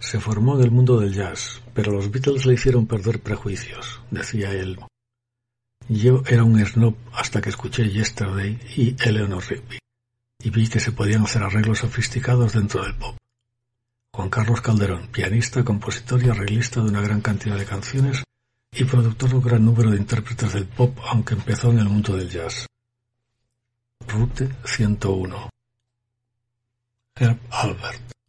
Se formó en el mundo del jazz, pero los Beatles le hicieron perder prejuicios, decía él. Yo era un snob hasta que escuché Yesterday y Eleanor Rigby, y vi que se podían hacer arreglos sofisticados dentro del pop. Juan Carlos Calderón, pianista, compositor y arreglista de una gran cantidad de canciones y productor de un gran número de intérpretes del pop, aunque empezó en el mundo del jazz. Route 101. Herb Alpert.